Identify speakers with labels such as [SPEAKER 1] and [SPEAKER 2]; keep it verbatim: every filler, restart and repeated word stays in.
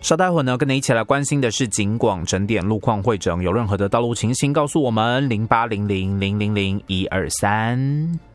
[SPEAKER 1] 稍待会呢，跟你一起来关心的是警广整点路况会诊，有任何的道路情形告诉我们零八零零零零零一二三。